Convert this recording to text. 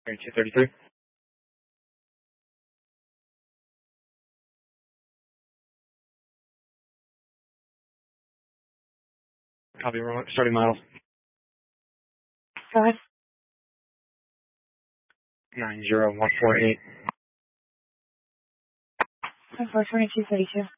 233. Copy, starting model. Go ahead. 90148. 42232.